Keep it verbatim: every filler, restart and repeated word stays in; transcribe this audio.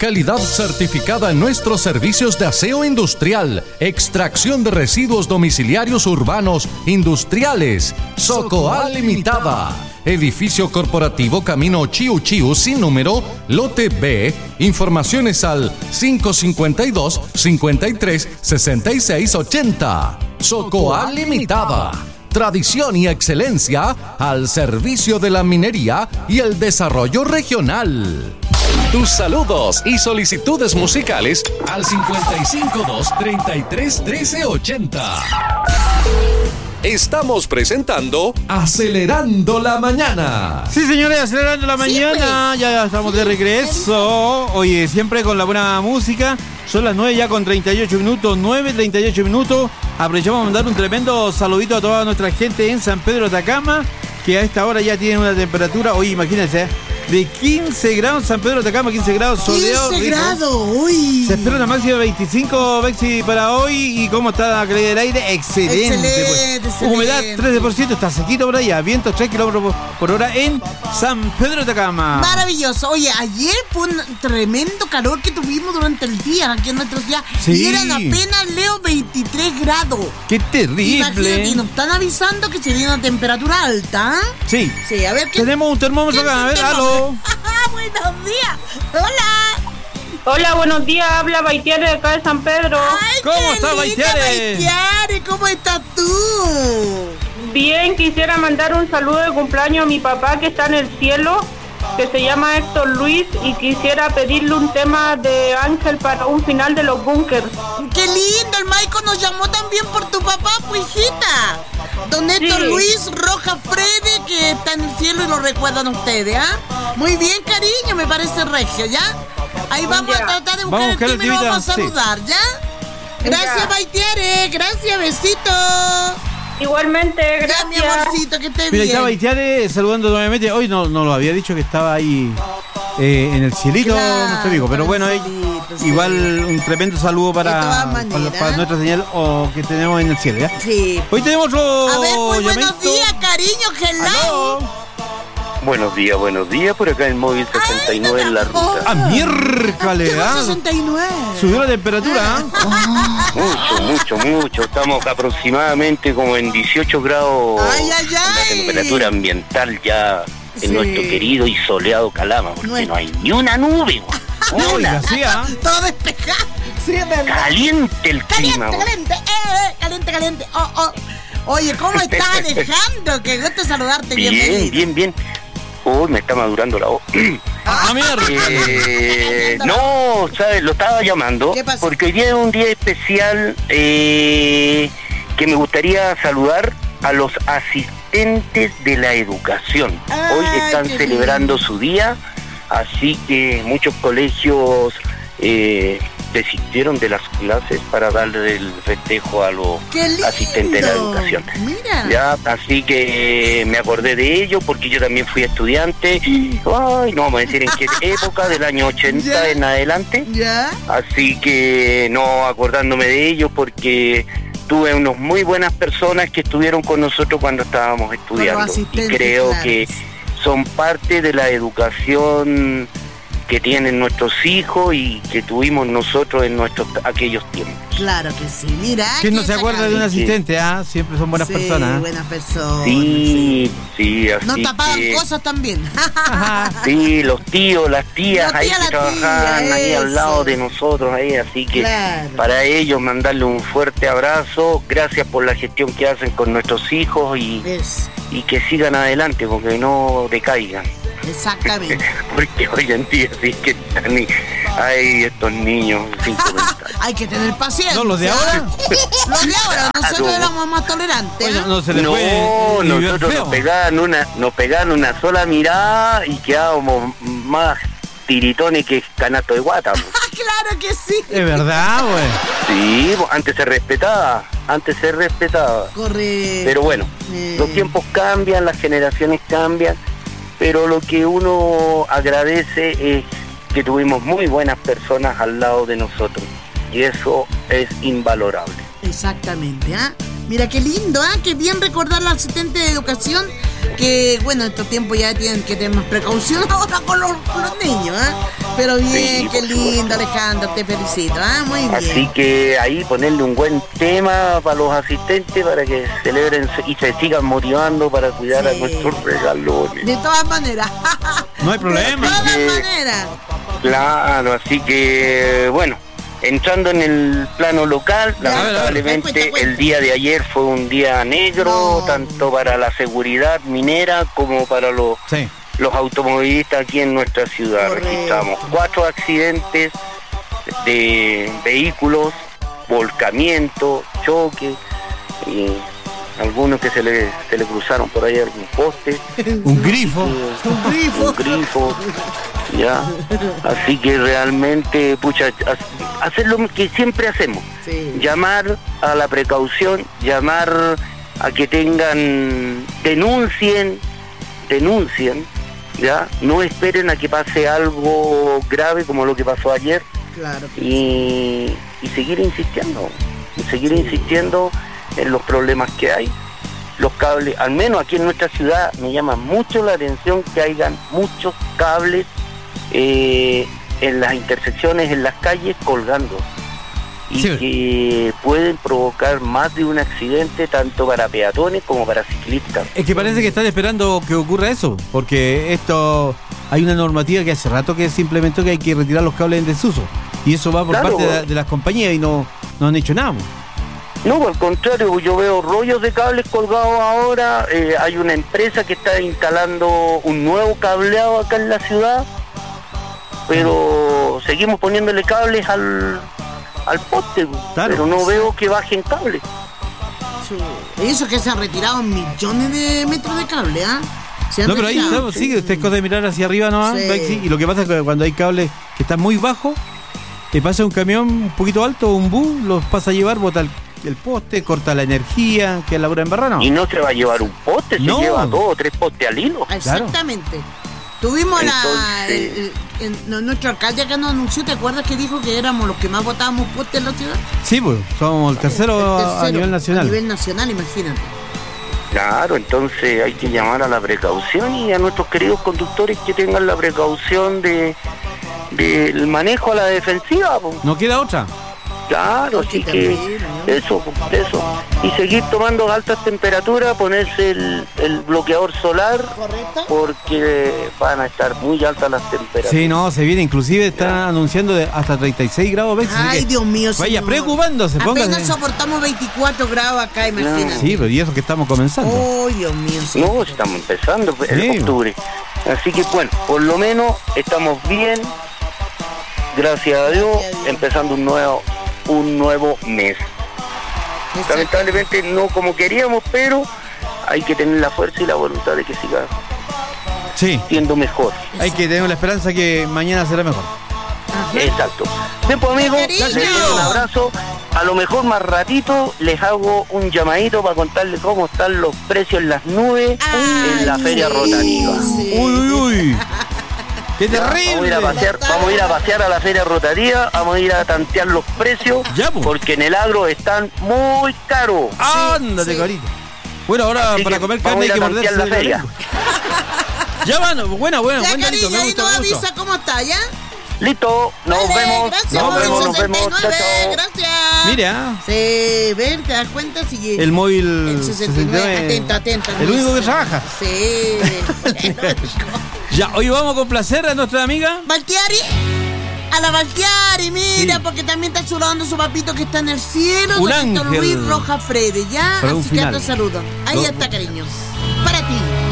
Calidad certificada en nuestros servicios de aseo industrial, extracción de residuos domiciliarios urbanos, industriales. Socoa Limitada. Edificio corporativo Camino Chiu Chiu sin número, lote B. Informaciones al cinco cinco dos, cincuenta y tres, sesenta y seis ochenta. Socoa Limitada. Tradición y excelencia al servicio de la minería y el desarrollo regional. Tus saludos y solicitudes musicales al cincuenta y cinco dos, treinta y tres, trece ochenta. Estamos presentando Acelerando la Mañana. Sí, señores, Acelerando la Mañana. Sí, ya estamos de regreso. Oye, siempre con la buena música. Son las nueve ya con treinta y ocho minutos. nueve, treinta y ocho minutos. Aprovechamos a mandar un tremendo saludito a toda nuestra gente en San Pedro de Atacama, que a esta hora ya tienen una temperatura, oye, imagínense, de quince grados, San Pedro de Atacama, quince grados, soleado. quince grados, uy. Se espera una máxima de veinticinco, Bexi, para hoy. ¿Y cómo está la calidad del aire? Excelente. Excelente, pues. excelente. Humedad tres por ciento, está sequito por allá. Vientos tres kilómetros por, por hora en San Pedro de Atacama. Maravilloso. Oye, ayer fue un tremendo calor que tuvimos durante el día, aquí en nuestros días. Sí. Y eran apenas, Leo, veintitrés grados. ¡Qué terrible! Imagínate, y nos están avisando que se viene una temperatura alta. Sí. Sí, a ver qué. Tenemos un termómetro acá, a ver, aló. Buenos días. Hola. Hola, buenos días. Habla Baitiare de acá de San Pedro. Ay, ¿Cómo estás, Baitiare? Baitiare? ¿Cómo estás tú? Bien, quisiera mandar un saludo de cumpleaños a mi papá que está en el cielo, que se llama Héctor Luis, y quisiera pedirle un tema de Ángel para un final de los bunkers. Qué lindo, el Maico nos llamó también por tu papá, pues, hijita. Don Héctor Sí. Luis Rojas Frede, que está en el cielo y lo recuerdan ustedes, ¿ah? ¿eh? Muy bien, cariño, me parece regio, ¿ya? Ahí vamos Ya. a tratar de buscar Vamos a el buscar el tema y vamos a timita, saludar, ¿ya? Gracias, Ya. Baitiare, gracias, besito. Igualmente, Ya, mi gracias. amorcito, que esté Mira, bien. está Baitiare saludando nuevamente. Hoy no, no lo había dicho que estaba ahí eh, en el cielito, Claro, nuestro amigo. Pero bueno, el eh, cielito, sí. igual un tremendo saludo para, De todas para, maneras. para nuestra señal o que tenemos en el cielo, ¿ya? Sí. Hoy tenemos otro A ver, muy buenos llamamiento. días, cariño, hello. Aló. Buenos días, buenos días, por acá en móvil sesenta y nueve en la ruta. Ah, miércoles, ¿ah? sesenta y nueve. Subió la temperatura, ¿ah? Mucho, mucho, mucho. Estamos aproximadamente como en dieciocho grados. Ay, ay, La ay. temperatura ambiental ya en Sí. nuestro querido y soleado Calama, porque Nuestro. no hay ni una nube, güey. Oiga, Una. sí, ¿ah? Todo despejado. Sí, es verdad. Caliente el clima, Caliente, güey. caliente, eh, eh, caliente, caliente. Oh, oh. Oye, ¿cómo estás, Alejandro? Qué gusto saludarte, Bien, bienvenido. bien, bien. Uy, me está madurando la voz. Ah, mierda. Eh, no, ¿sabes? Lo estaba llamando ¿Qué pasó? porque hoy día es un día especial eh, que me gustaría saludar a los asistentes de la educación. Ay, Hoy están qué celebrando lindo. su día, así que muchos colegios eh, desistieron de las clases para darle el festejo a los Qué lindo. asistentes de la educación. Mira. Ya, así que me acordé de ello porque yo también fui estudiante. Ay, no vamos a decir en qué época, del año ochenta Ya. en adelante. ¿Ya? Así que no acordándome de ello porque tuve unas muy buenas personas que estuvieron con nosotros cuando estábamos estudiando. Y asistentes, creo claro. que son parte de la educación que tienen nuestros hijos y que tuvimos nosotros en nuestros aquellos tiempos. Claro que sí, mira. ¿Quién no qué se acuerda de un sacable. asistente, ah? Siempre son buenas Sí, personas. ¿eh? buenas personas. Sí, sí, así No tapaban que... cosas también. Sí, los tíos, las tías Los ahí tíos, que la trabajaban tía, ahí al eso. lado de nosotros ahí, así que Claro. para ellos mandarle un fuerte abrazo, gracias por la gestión que hacen con nuestros hijos y, Es, y que sigan adelante, porque no decaigan, exactamente. porque hoy en día sí que están y hay estos niños sin comentarios. Hay que tener paciencia. No, los de ahora. Los de ahora, nosotros Claro. éramos más tolerantes. Bueno, ¿eh? no se le No, puede ni ver nosotros feo. nos pegaban una, nos pegaban una sola mirada y quedábamos más tiritones que canasto de guata. pues. Ah, claro que sí. Es verdad, güey. Sí, pues, antes se respetaba, antes se respetaba. Corre. Pero bueno, Eh. los tiempos cambian, las generaciones cambian, pero lo que uno agradece es que tuvimos muy buenas personas al lado de nosotros y eso es invalorable. Exactamente, ¿ah? Mira qué lindo, ¿ah? Qué bien recordar al asistente de educación que, bueno, en estos tiempos ya tienen que tener más precaución ahora con los, con los niños, ¿ah? Pero bien, Sí, qué por lindo, supuesto. Alejandro, te felicito. Ah, muy bien. Así que ahí ponerle un buen tema para los asistentes para que celebren y se sigan motivando para cuidar a Sí. nuestros regalones. De todas maneras. No hay problema. De todas Sí. maneras. Claro, así que bueno, entrando en el plano local, Ya, lamentablemente cuenta, cuenta. el día de ayer fue un día negro, No. tanto para la seguridad minera como para los, Sí. los automovilistas aquí en nuestra ciudad. Correcto. Registramos cuatro accidentes de vehículos, volcamientos, choques, y algunos que se le, se le cruzaron por ahí algún poste. Un grifo. Un grifo. Un grifo, ya. Así que realmente, pucha, ha- hacer lo que siempre hacemos. Sí. Llamar a la precaución, llamar a que tengan, denuncien, denuncien, ya. No esperen a que pase algo grave como lo que pasó ayer Claro. que y, y seguir insistiendo, y seguir insistiendo en los problemas que hay. Los cables, al menos aquí en nuestra ciudad, me llama mucho la atención que hayan muchos cables eh, en las intersecciones, en las calles, colgando. Y Sí. que pueden provocar más de un accidente, tanto para peatones como para ciclistas. Es que parece que están esperando que ocurra eso, porque esto hay una normativa que hace rato que se implementó que hay que retirar los cables en desuso. Y eso va por Claro. parte de, de las compañías y no, no han hecho nada. No, al contrario, yo veo rollos de cables colgados ahora. Eh, hay una empresa que está instalando un nuevo cableado acá en la ciudad, pero seguimos poniéndole cables al, al poste, Claro. pero no veo que bajen cables. sí. Y eso que se han retirado millones de metros de cable, ¿ah? Se han No, pero ahí retirado. estamos, sí, usted es cosa de mirar hacia arriba nomás, Sí. Bexi, y lo que pasa es que cuando hay cables que están muy bajos, te pasa un camión un poquito alto, un bus, los pasa a llevar, bota el, el poste, corta la energía, que es la pura embarrada, ¿no? Y no se va a llevar un poste, No. se lleva dos o tres postes al hilo. Exactamente. Tuvimos la. Entonces- el- el- el- nuestro alcalde acá nos anunció, ¿te acuerdas que dijo que éramos los que más votábamos postes en la ciudad? Sí, pues, somos el tercero, El a- tercero, a nivel nacional. A nivel nacional, imagínate. Claro, entonces hay que llamar a la precaución y a nuestros queridos conductores que tengan la precaución de del manejo a la defensiva, po. No queda otra. Claro, Qué así que terrible, ¿no? eso, po, eso. Y seguir tomando altas temperaturas, ponerse el, el bloqueador solar, ¿Correcto? porque van a estar muy altas las temperaturas. Sí, no, se viene, inclusive están anunciando de hasta treinta y seis grados, Bexi, así Ay, que Dios mío. vaya señor. preocupándose, póngase. Apenas soportamos veinticuatro grados acá, imagínate. Sí, pero y eso que estamos comenzando. Oh, Dios mío. sí. No, estamos empezando pues, en Sí. octubre. Así que bueno, por lo menos estamos bien, gracias a Dios, Gracias a Dios. empezando un nuevo, un nuevo mes. Exacto. Lamentablemente no como queríamos, pero hay que tener la fuerza y la voluntad de que siga Sí, siendo mejor. hay que tener la esperanza que mañana será mejor. Ajá. Exacto. Bien, pues amigos, Cariño. les doy un abrazo. A lo mejor más ratito les hago un llamadito para contarles cómo están los precios en las nubes en la Ay, feria sí, rotativa. sí. Uy, uy, uy. ¡Qué Ya, Vamos a, ir a terrible! pasear, vamos a ir a pasear a la feria rotativa, vamos a ir a tantear los precios, Ya, po. porque en el agro están muy caros. ¡Ándate, sí. carita! Bueno, ahora Así para que comer vamos carne hay a que ir a morderse tantear la la feria. lengua. Ya, mano, buena, buena, Ya, buen delito, cariño, me ahí gusta, nos me avisa gusta. cómo está, ¿ya? Listo, nos Vale, vemos, gracias nos por el vemos, nos vemos, chao, sesenta y nueve, chao. gracias. Mira, Sí, ver, ¿te das cuenta? Si el móvil el sesenta y nueve, sesenta y nueve, atento, atento. el único que Luis. trabaja. Sí, bueno, Ya, hoy vamos a complacer a nuestra amiga. Valtiari, a la Valtiari, mira, Sí. porque también está saludando a su papito que está en el cielo, Un don Víctor ángel. Luis Rojas Freire, ¿ya? Para un Así que ando final. saludo. Ahí No. está, cariños. Para ti.